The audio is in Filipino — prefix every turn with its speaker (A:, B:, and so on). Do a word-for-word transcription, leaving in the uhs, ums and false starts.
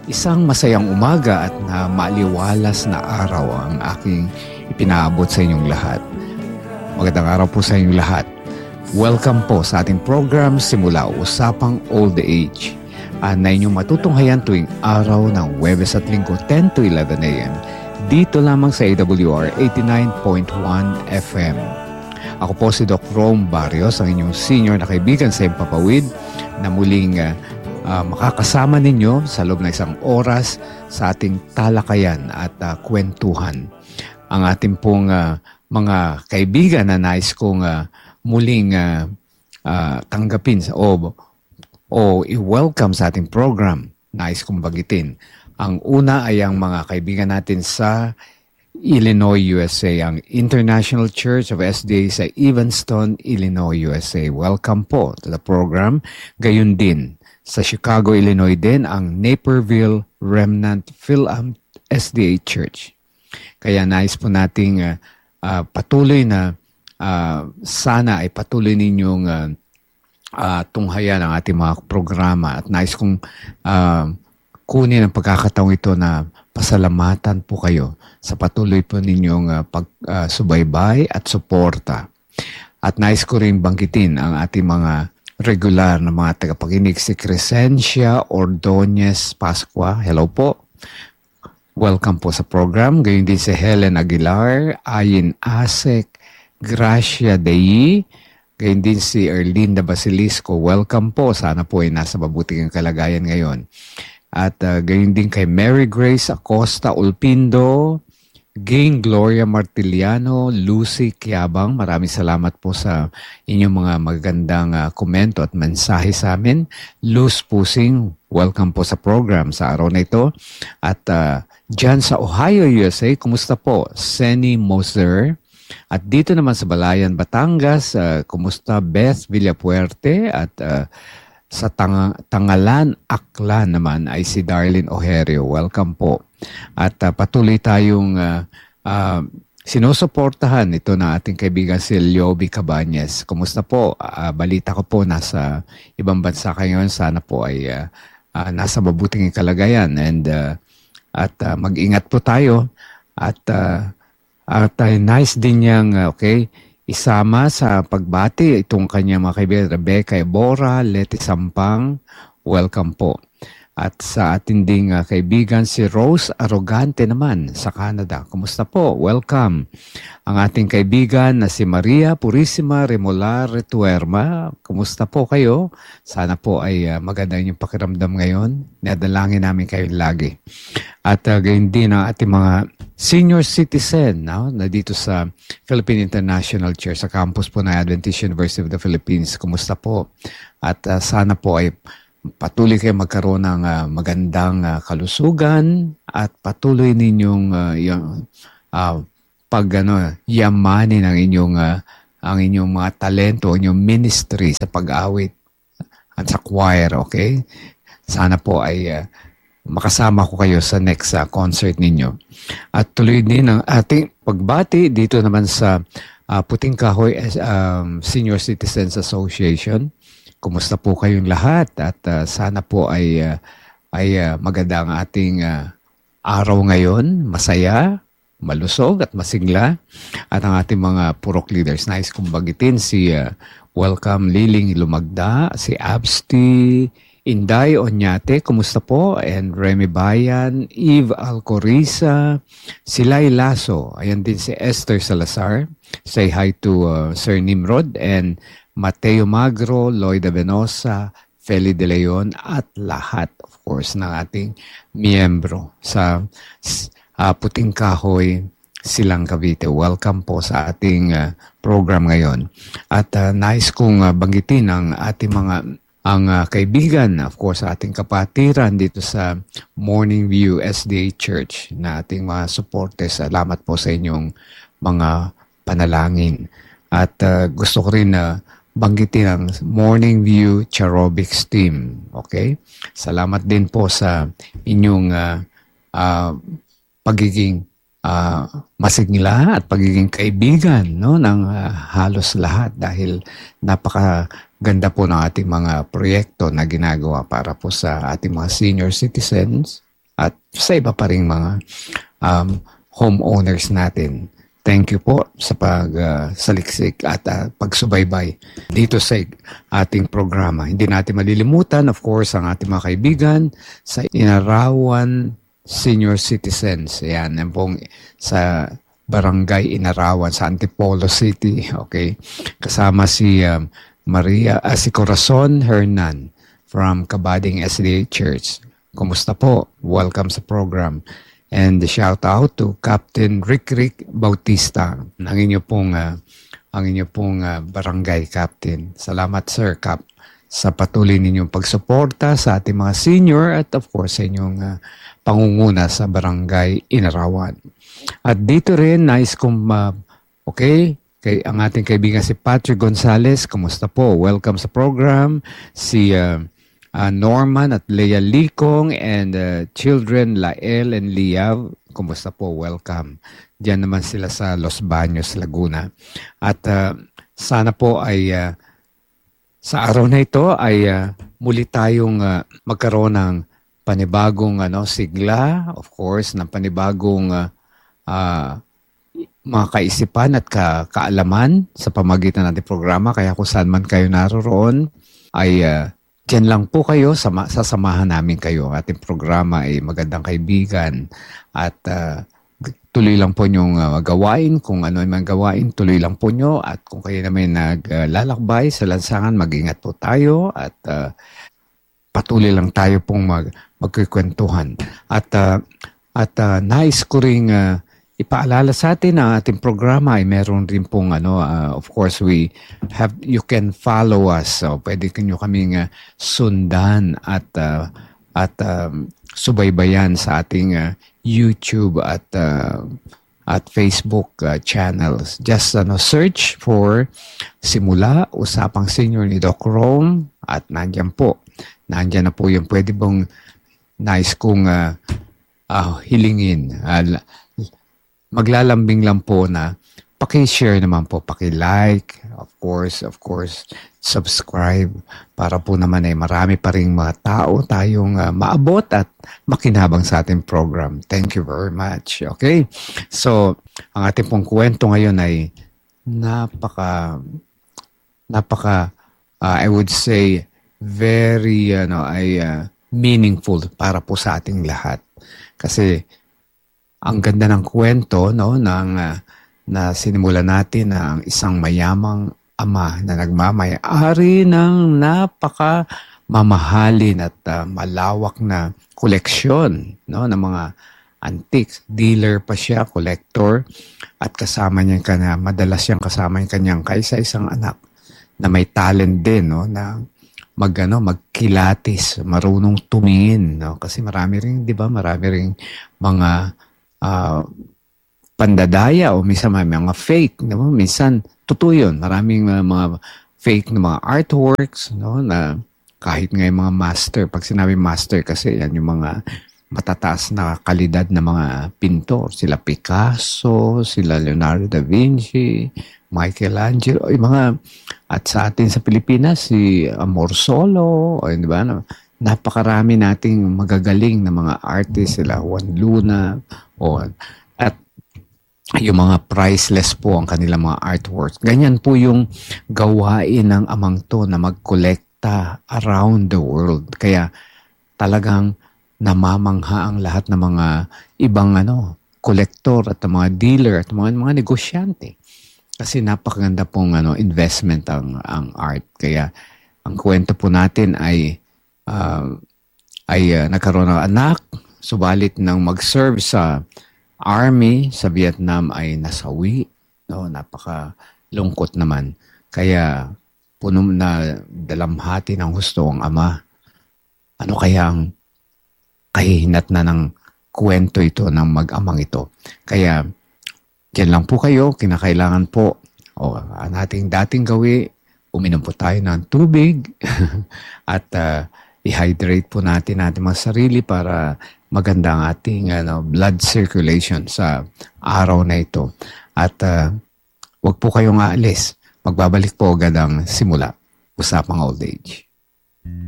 A: Isang masayang umaga at na maliwalas na araw ang aking ipinaabot sa inyong lahat. Magandang araw po sa inyong lahat. Welcome po sa ating program Simula Usapang Old Age. Uh, na inyong matutunghayan tuwing araw ng Huwebes at Linggo ten to eleven a m dito lamang sa A W R eighty-nine point one F M. Ako po si Doc Rome Barrios, ang inyong senior na kaibigan sa Himpapawid na muling uh, uh, makakasama ninyo sa loob ng isang oras sa ating talakayan at uh, kwentuhan. Ang ating pong uh, mga kaibigan na nais kong uh, muling uh, uh, tanggapin sa o, o i-welcome sa ating program, nais kong bagitin. Ang una ay ang mga kaibigan natin sa Illinois, U S A, ang International Church of S D A sa Evanston, Illinois, U S A. Welcome po to the program. Gayon din, sa Chicago, Illinois din, ang Naperville Remnant Philam S D A Church. Kaya nais po nating uh, uh, patuloy na uh, sana ay patuloy ninyong uh, uh, tunghayan ang ating mga programa at nais kong uh, kunin ang pagkakataong ito na pasalamatan po kayo sa patuloy po ninyong uh, pagsubaybay uh, at suporta. At nais ko rin banggitin ang ating mga regular na mga tagapakinig, si Crescencia Ordonez Pascua. Hello po. Welcome po sa program. Gayon din si Helen Aguilar, Ayin Asek, Gracia Dei. Gayon din si Erlinda Basilisco. Welcome po. Sana po ay nasa mabuting kalagayan ngayon. At uh, gayon din kay Mary Grace Acosta Ulpindo, Ging Gloria Martiliano, Lucy Kiabang. Maraming salamat po sa inyong mga magagandang uh, komento at mensahe sa amin. Luz Pusing, welcome po sa program sa araw na ito. At uh, dyan sa Ohio, U S A, kumusta po? Senny Moser. At dito naman sa Balayan, Batangas, uh, kumusta Beth Villapuerte? At uh, sa Tang- Tangalan, Aklan naman ay si Darlene Ojerio. Welcome po. At uh, patuloy tayong uh, uh, sinusuportahan ito na ating kaibigan si Lioby Cabañez. Kumusta po? Uh, balita ko po nasa ibang bansa kayo. Sana po ay uh, uh, nasa mabuting kalagayan. And, uh, at uh, mag-ingat po tayo. At, uh, at uh, nice din niyang, uh, okay, isama sa pagbati itong kanyang mga kaibigan, Rebecca Ebora, Leti Sampang, welcome po. At sa ating ding uh, kaibigan si Rose Arrogante naman sa Canada. Kumusta po? Welcome. Ang ating kaibigan na si Maria Purisima Remolar Retuerma. Kumusta po kayo? Sana po ay uh, maganda yung pakiramdam ngayon. Nadalangin namin kayo lagi. At uh, gayon din ang ating mga senior citizen no? na dito sa Philippine International Church sa campus po ng Adventist University of the Philippines. Kumusta po? At uh, sana po ay patuloy kayo magkaroon ng uh, magandang uh, kalusugan at patuloy ninyong uh, yung, uh, pag ano, yamanin ang inyong uh, ang inyong mga talento, inyong ministry sa pag-awit at sa choir, okay? Sana po ay uh, makasama ko kayo sa next uh, concert ninyo. At tuloy din ang ating pagbati dito naman sa uh, Puting Kahoy um, Senior Citizens Association. Kumusta po kayong lahat? At uh, sana po ay, uh, ay uh, maganda ang ating uh, araw ngayon. Masaya, malusog at masigla. At ang ating mga purok leaders. Nice kong bagitin si uh, Welcome Liling Lumagda, si Absti, Inday Onyate, kumusta po? And Remy Bayan, Eve Alcoriza, si Lai Lasso. Ayan din si Esther Salazar. Say hi to uh, Sir Nimrod and Mateo Magro, Lloyda Venosa, Feli De Leon at lahat, of course, ng ating miyembro sa uh, Puting Kahoy, Silang Cavite. Welcome po sa ating uh, program ngayon. At uh, nais kong uh, banggitin ang ating mga ang uh, kaibigan, of course, ating kapatiran dito sa Morning View S D A Church na ating mga supporters. Salamat po sa inyong mga panalangin. At uh, gusto ko rin na uh, banggitin ang Morning View Cherobics team. Okay? Salamat din po sa inyong uh, uh, pagiging uh, masigla at pagiging kaibigan no, ng uh, halos lahat dahil napakaganda po ng ating mga proyekto na ginagawa para po sa ating mga senior citizens at sa iba pa ring mga um, homeowners natin. Thank you po sa pagsaliksik uh, at uh, pagsubaybay dito sa ating programa. Hindi natin malilimutan, of course, ang ating mga kaibigan sa Inarawan Senior Citizens. Yan, yan pong sa Barangay Inarawan sa Antipolo City. Okay? Kasama si um, Maria, uh, si Corazon Hernan from Kabading S D A Church. Kumusta po? Welcome sa program. And shout out to Captain Rick Rick Bautista, ang inyo pong, uh, ang inyo pong uh, barangay captain. Salamat Sir Cap sa patuloy ninyong pagsuporta sa ating mga senior at of course sa inyong uh, pangunguna sa Barangay Inarawan. At dito rin, nice kong, uh, okay, kay, ang ating kaibigan si Patrick Gonzalez, kumusta po? Welcome sa program. Si uh, Uh, Norman at Leia Likong and uh, children Lael and Liav, kumusta po? Welcome. Diyan naman sila sa Los Baños, Laguna. At uh, sana po ay uh, sa araw na ito ay uh, muli tayong uh, magkaroon ng panibagong ano, sigla, of course, ng panibagong uh, uh, mga kaisipan at ka kaalaman sa pamagitan ng programa. Kaya kung saan man kayo naroon ay uh, diyan lang po kayo, sama, sasamahan namin kayo. Ating programa ay Magandang Kaibigan at uh, tuloy lang po nyong uh, gawain. Kung ano yung gawain, tuloy lang po nyo. At kung kayo naman naglalakbay uh, sa lansangan, mag-ingat po tayo at uh, patuloy lang tayo pong mag, magkikwentuhan. At, uh, at uh, nais ko rin uh, ipaalala sa atin na ating programa ay meron rin pong ano, uh, of course we have, you can follow us. So pwede nyo kaming uh, sundan at uh, at um, subaybayan sa ating uh, YouTube at uh, at Facebook uh, channels. Just ano, search for Simula Usapang Senior ni Doc Rome at nandiyan po. Nandiyan na po yung pwede bang nice kong uh, uh, hilingin. Uh, Maglalambing lang po na paki-share naman po, paki-like, of course, of course, subscribe para po naman ay marami pa ring mga tao tayong uh, maabot at makinabang sa ating program. Thank you very much. Okay? So, ang ating pong kwento ngayon ay napaka, napaka, uh, I would say, very, ano, ay uh, meaningful para po sa ating lahat. Kasi, ang ganda ng kwento no ng uh, na sinimula natin na ang isang mayamang ama na nagmamay-ari ng napaka mamahalin at uh, malawak na koleksyon no ng mga antiques. Dealer pa siya, collector, at kasama niya kana madalas siyang kasama yung kanyang kaisa-isang anak na may talent din no na magano magkilatis, marunong tumingin no kasi marami ring 'di ba marami ring mga Uh, pandadaya o minsan may mga fake, no? Minsan totoo yun. Maraming uh, mga fake na mga artworks no? Na kahit nga yung mga master, pag sinabi master kasi yan yung mga matataas na kalidad na mga pintor. Sila Picasso, sila Leonardo da Vinci, Michelangelo, yung mga, at sa atin sa Pilipinas, si Amor Solo, o di ba, no? Napakarami nating magagaling na mga artist, sila Juan Luna, o, at yung mga priceless po ang kanilang mga artworks. Ganyan po yung gawain ng amang to na magkolekta around the world. Kaya talagang namamangha ang lahat ng mga ibang ano, kolektor at mga dealer at mga, mga negosyante. Kasi napakaganda pong ano, investment ang, ang art. Kaya ang kwento po natin ay Uh, ay uh, nagkaroon ng anak, subalit nang mag-serve sa army sa Vietnam ay nasawi. No, napaka lungkot naman. Kaya puno na dalamhati ng husto ang ama. Ano kaya ang kahihinat na ng kwento ito ng mag-amang ito? Kaya diyan lang po kayo, kinakailangan po o ang ating dating gawi, uminom po tayo ng tubig at uh, i-hydrate po natin natin mga sarili para maganda ang ating ano, blood circulation sa araw na ito. At uh, wag po kayong aalis. Magbabalik po agad ang Simula Usapang Old Age.